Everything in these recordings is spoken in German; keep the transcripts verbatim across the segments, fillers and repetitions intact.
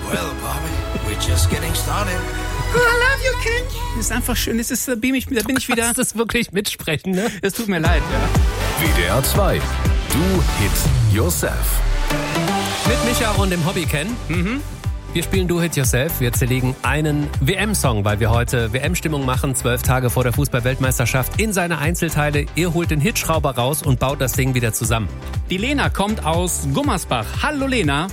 Well, Bobby, we're just getting started. I love you, Ken. Das ist einfach schön. Das ist, da bin ich, da bin ich wieder. Das ist wirklich mitsprechen, ne? Es tut mir leid, ja. W D R zwei. Do Hit Yourself. Mit Micha und dem Hobby Ken. Mhm. Wir spielen Do Hit Yourself. Wir zerlegen einen W M-Song, weil wir heute W M-Stimmung machen, zwölf Tage vor der Fußball-Weltmeisterschaft, in seine Einzelteile. Ihr holt den Hitschrauber raus und baut das Ding wieder zusammen. Die Lena kommt aus Gummersbach. Hallo Lena.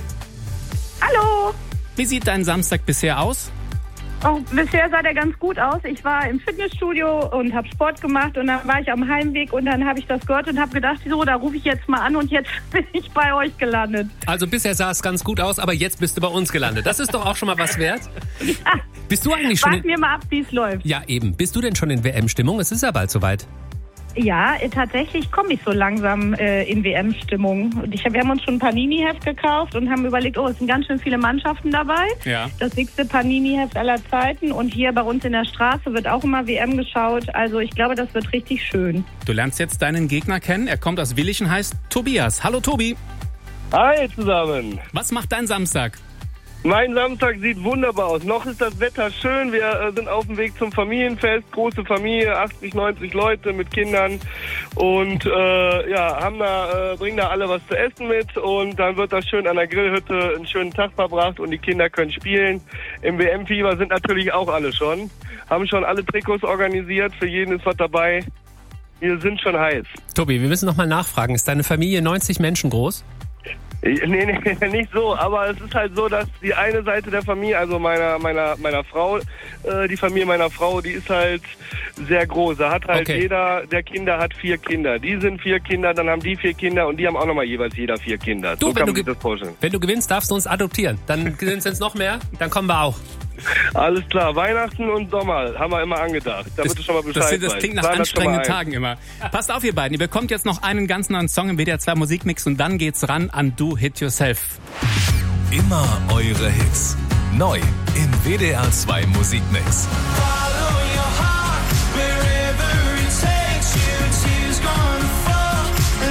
Hallo. Wie sieht dein Samstag bisher aus? Oh, bisher sah der ganz gut aus. Ich war im Fitnessstudio und habe Sport gemacht und dann war ich am Heimweg und dann habe ich das gehört und habe gedacht, so, da rufe ich jetzt mal an und jetzt bin ich bei euch gelandet. Also bisher sah es ganz gut aus, aber jetzt bist du bei uns gelandet. Das ist doch auch schon mal was wert. Ja. Bist du eigentlich schon... Wart mir mal ab, wie es läuft. Ja, eben. Bist du denn schon in W M-Stimmung? Es ist ja bald soweit. Ja, äh, tatsächlich komme ich so langsam äh, in W M-Stimmung. Und ich hab, wir haben uns schon ein Panini-Heft gekauft und haben überlegt, oh, es sind ganz schön viele Mannschaften dabei. Ja. Das dickste Panini-Heft aller Zeiten. Und hier bei uns in der Straße wird auch immer W M geschaut. Also ich glaube, das wird richtig schön. Du lernst jetzt deinen Gegner kennen. Er kommt aus Willichen, heißt Tobias. Hallo Tobi. Hi zusammen. Was macht dein Samstag? Mein Samstag sieht wunderbar aus. Noch ist das Wetter schön. Wir äh, sind auf dem Weg zum Familienfest. Große Familie, achtzig, neunzig Leute mit Kindern. Und äh, ja, haben da, äh, bringen da alle was zu essen mit. Und dann wird das schön an der Grillhütte einen schönen Tag verbracht. Und die Kinder können spielen. Im W M-Fieber sind natürlich auch alle schon. Haben schon alle Trikots organisiert. Für jeden ist was dabei. Wir sind schon heiß. Tobi, wir müssen noch mal nachfragen. Ist deine Familie neunzig Menschen groß? Nee, nee, nicht so, aber es ist halt so, dass die eine Seite der Familie, also meiner meiner meiner Frau, äh, die Familie meiner Frau, die ist halt sehr groß. Da hat halt Okay. jeder der Kinder hat vier Kinder. Die sind vier Kinder, dann haben die vier Kinder und die haben auch nochmal jeweils jeder vier Kinder. Du, so wenn kann du man sich ge- das vorstellen. Wenn du gewinnst, darfst du uns adoptieren. Dann sind es noch mehr, dann kommen wir auch. Alles klar, Weihnachten und Sommer haben wir immer angedacht. Damit du schon mal Bescheid Das, das weißt. klingt nach Plan das schon mal anstrengenden ein. Tagen immer. Passt auf, ihr beiden. Ihr bekommt jetzt noch einen ganz neuen Song im W D R zwei Musikmix und dann geht's ran an Do Hit Yourself. Immer eure Hits. Neu im W D R zwei Musikmix.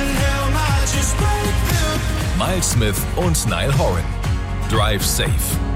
Miles Smith und Niall Horan. Drive Safe.